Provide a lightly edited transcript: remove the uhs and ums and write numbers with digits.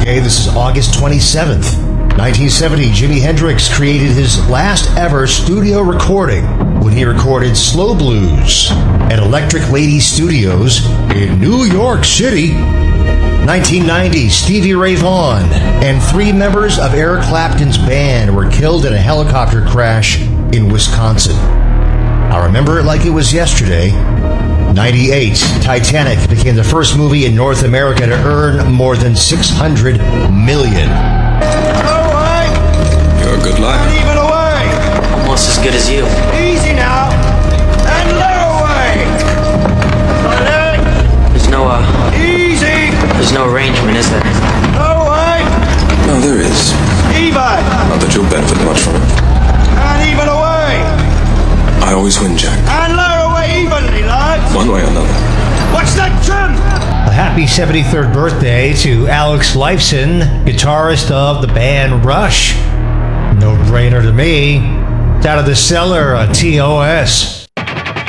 Okay, this is August 27th. 1970, Jimi Hendrix created his last ever studio recording when he recorded Slow Blues at Electric Lady Studios in New York City. 1990, Stevie Ray Vaughan and 3 members of Eric Clapton's band were killed in a helicopter crash in Wisconsin. I remember it like it was yesterday. 98, Titanic became the first movie in North America to earn more than $600 million. You're a good liar. And even away. Almost as good as you. Easy now. And low away. There's no, Easy. there's no arrangement, is there? Low away. No, there is. Even. Not that you'll benefit much from it. And even away. I always win, Jack. And low away evenly, lads. One way or another. What's that, Jim? A happy 73rd birthday to Alex Lifeson, guitarist of the band Rush. No brainer to me. It's Out of the Cellar on TOS.